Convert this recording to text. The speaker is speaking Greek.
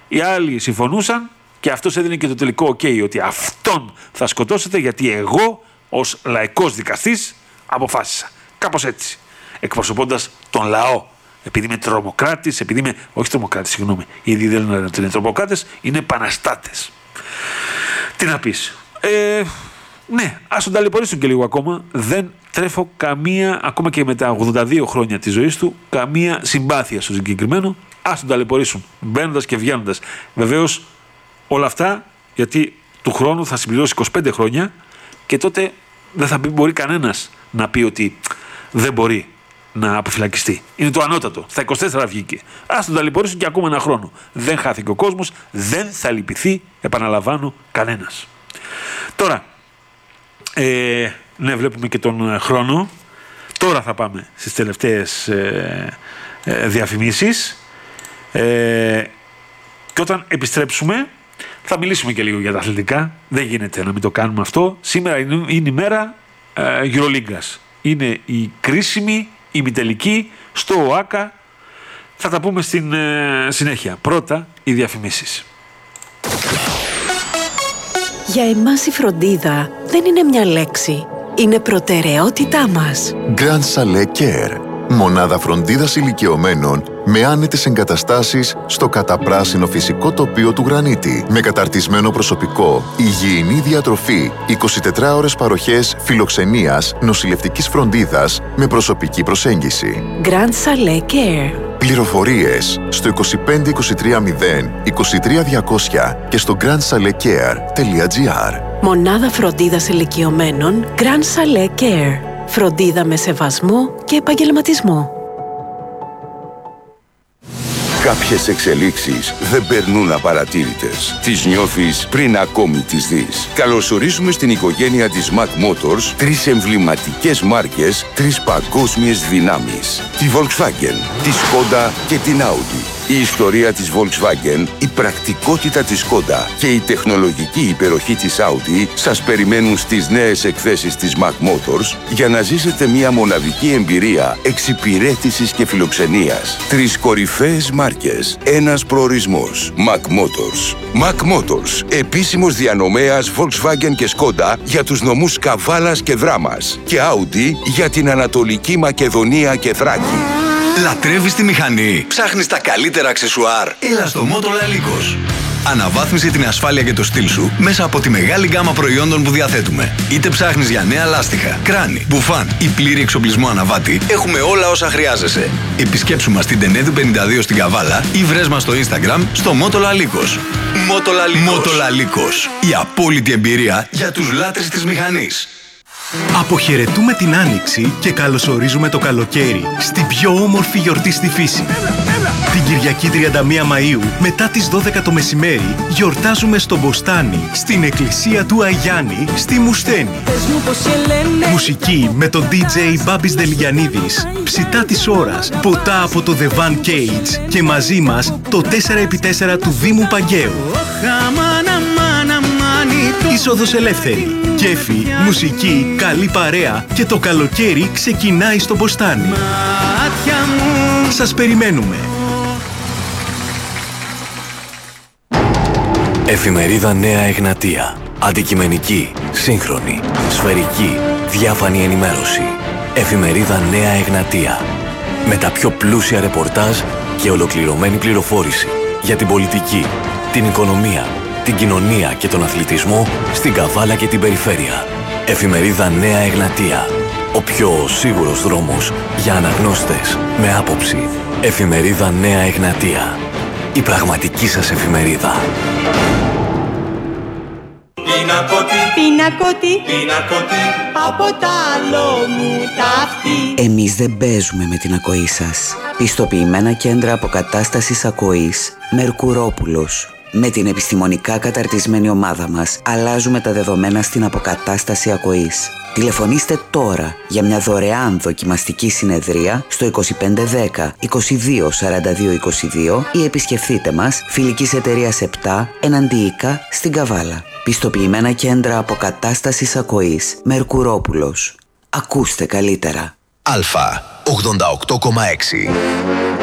Οι άλλοι συμφωνούσαν και αυτός έδινε και το τελικό OK ότι αυτόν θα σκοτώσετε γιατί εγώ ως λαϊκός δικαστής αποφάσισα. Κάπως έτσι. Εκπροσωπώντας τον λαό. Επειδή είμαι τρομοκράτης, επειδή είμαι. Όχι τρομοκράτης, συγγνώμη. Ήδη δεν είναι τρομοκράτες, είναι επαναστάτες. Τι να πεις. Ναι, ας τον ταλαιπωρήσουν και λίγο ακόμα. Δεν τρέφω καμία, ακόμα και με τα 82 χρόνια της ζωής του, καμία συμπάθεια στο συγκεκριμένο. Ας τον ταλαιπωρήσουν, μπαίνοντας και βγαίνοντας. Βεβαίως όλα αυτά γιατί του χρόνου θα συμπληρώσει 25 χρόνια και τότε δεν θα μπορεί κανένας να πει ότι δεν μπορεί να αποφυλακιστεί. Είναι το ανώτατο. Στα 24 βγήκε. Ας τον ταλαιπωρήσουν και ακόμα ένα χρόνο. Δεν χάθηκε ο κόσμος, δεν θα λυπηθεί, επαναλαμβάνω, κανένας. Τώρα, ναι, βλέπουμε και τον χρόνο. Τώρα θα πάμε στις τελευταίες διαφημίσεις. Και όταν επιστρέψουμε θα μιλήσουμε και λίγο για τα αθλητικά. Δεν γίνεται να μην το κάνουμε αυτό. Σήμερα είναι η μέρα Euroligas. Είναι η κρίσιμη ημιτελική στο ΟΑΚΑ. Θα τα πούμε στην συνέχεια. Πρώτα οι διαφημίσεις. Για εμάς η φροντίδα δεν είναι μια λέξη. Είναι προτεραιότητά μας. Grand Chalet Care. Μονάδα φροντίδας ηλικιωμένων με άνετες εγκαταστάσεις στο καταπράσινο φυσικό τοπίο του Γρανίτη. Με καταρτισμένο προσωπικό, υγιεινή διατροφή, 24 ώρες παροχές φιλοξενίας, νοσηλευτικής φροντίδας με προσωπική προσέγγιση. Grand Chalet Care. Πληροφορίες στο 25 23 0 23 200 και στο grandchaletcare.gr. Μονάδα φροντίδας ηλικιωμένων Grand Chalet Care. Φροντίδα με σεβασμό και επαγγελματισμό. Κάποιες εξελίξεις δεν περνούν απαρατήρητες. Τις νιώθεις πριν ακόμη τις δεις. Καλωσορίζουμε στην οικογένεια της Mac Motors 3 εμβληματικές μάρκες, 3 παγκόσμιες δυνάμεις. Τη Volkswagen, τη Skoda και την Audi. Η ιστορία της Volkswagen, η πρακτικότητα της Skoda και η τεχνολογική υπεροχή της Audi σας περιμένουν στις νέες εκθέσεις της Mac Motors για να ζήσετε μια μοναδική εμπειρία εξυπηρέτησης και φιλοξενίας. 3 κορυφαίες μάρκες, ένας προορισμός. Mac Motors. Mac Motors, επίσημος διανομέας Volkswagen και Skoda για τους νομούς Καβάλας και Δράμας και Audi για την Ανατολική Μακεδονία και Θράκη. Λατρεύεις τη μηχανή? Ψάχνεις τα καλύτερα αξεσουάρ? Έλα στο Motola Λύκος. Αναβάθμισε την ασφάλεια και το στυλ σου μέσα από τη μεγάλη γκάμα προϊόντων που διαθέτουμε. Είτε ψάχνεις για νέα λάστιχα, κράνη, μπουφάν ή πλήρη εξοπλισμό αναβάτη, έχουμε όλα όσα χρειάζεσαι. Επισκέψου μας στην Τενέδου 52 στην Καβάλα ή βρες μας στο Instagram στο Motola Λύκος. Motola Λύκος. Η απόλυτη εμπειρία για τους λάτρεις της μηχανής. Αποχαιρετούμε την Άνοιξη και καλωσορίζουμε το καλοκαίρι στην πιο όμορφη γιορτή στη φύση. Την Κυριακή 31 Μαΐου, μετά τις 12 το μεσημέρι, γιορτάζουμε στο Μποστάνι, στην εκκλησία του Αγιάννη, στη Μουσθένη. Μουσική με τον DJ Μπάμπης Δελγιαννίδης, ψητά της ώρας, ποτά από το The Van Cage και μαζί μας το 4x4 του Δήμου Παγκαίου. Είσοδος ελεύθερη. Κέφι, μουσική, καλή παρέα και το καλοκαίρι ξεκινάει στο Μποστάνι. Σας περιμένουμε. Εφημερίδα Νέα Εγνατία. Αντικειμενική, σύγχρονη, σφαιρική, διάφανη ενημέρωση. Εφημερίδα Νέα Εγνατία. Με τα πιο πλούσια ρεπορτάζ και ολοκληρωμένη πληροφόρηση για την πολιτική, την οικονομία, την κοινωνία και τον αθλητισμό στην Καβάλα και την περιφέρεια. Εφημερίδα Νέα Εγνατία. Ο πιο σίγουρος δρόμος για αναγνώστες με άποψη. Εφημερίδα Νέα Εγνατία. Η πραγματική σας εφημερίδα. Πινακότη, από τα άλλο μου ταύτη. Εμείς δεν παίζουμε με την ακοή σας. Πιστοποιημένα κέντρα αποκατάστασης ακοής Μερκουρόπουλος. Με την επιστημονικά καταρτισμένη ομάδα μας αλλάζουμε τα δεδομένα στην αποκατάσταση ακοής. Τηλεφωνήστε τώρα για μια δωρεάν δοκιμαστική συνεδρία στο 2510 22 42 22 ή επισκεφθείτε μας Φιλικής Εταιρείας 7 Εναντίικα στην Καβάλα. Πιστοποιημένα κέντρα αποκατάστασης ακοής Μερκουρόπουλος. Ακούστε καλύτερα. Αλφα 88,6.